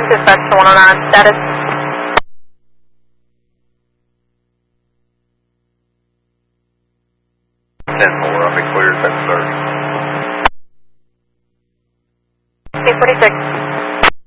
Dispatch to 109, status. 10-4, I'll be clear, 10-30. 246.